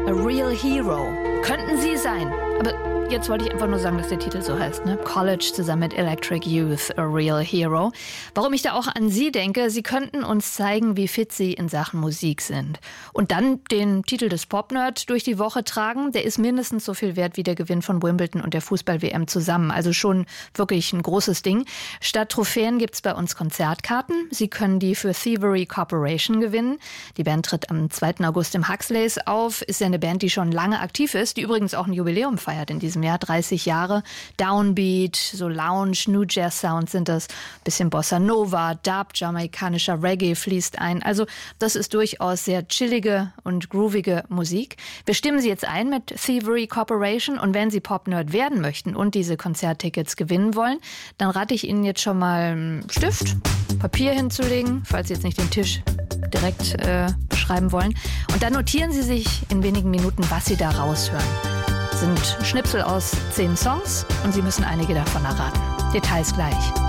A Real Hero. Könnten Sie sein. Aber jetzt wollte ich einfach nur sagen, dass der Titel so heißt, ne? College zusammen mit Electric Youth, A Real Hero. Warum ich da auch an Sie denke, Sie könnten uns zeigen, wie fit Sie in Sachen Musik sind. Und dann den Titel des Pop-Nerd durch die Woche tragen. Der ist mindestens so viel wert wie der Gewinn von Wimbledon und der Fußball-WM zusammen. Also schon wirklich ein großes Ding. Statt Trophäen gibt's bei uns Konzertkarten. Sie können die für Thievery Corporation gewinnen. Die Band tritt am 2. August im Huxleys auf. Ist ja eine Band, die schon lange aktiv ist, die übrigens auch ein Jubiläum feiert in diesem Jahr, 30 Jahre. Downbeat, so Lounge, New Jazz Sound sind das. Bisschen Bossa Nova, Dub, jamaikanischer Reggae fließt ein. Also das ist durchaus sehr chillige und groovige Musik. Wir stimmen Sie jetzt ein mit Thievery Corporation und wenn Sie Pop-Nerd werden möchten und diese Konzerttickets gewinnen wollen, dann rate ich Ihnen jetzt schon mal einen Stift, Papier hinzulegen, falls Sie jetzt nicht den Tisch direkt beschreiben wollen. Und dann notieren Sie sich in wenigen Minuten, was Sie da raushören. Sind Schnipsel aus 10 Songs und Sie müssen einige davon erraten. Details gleich.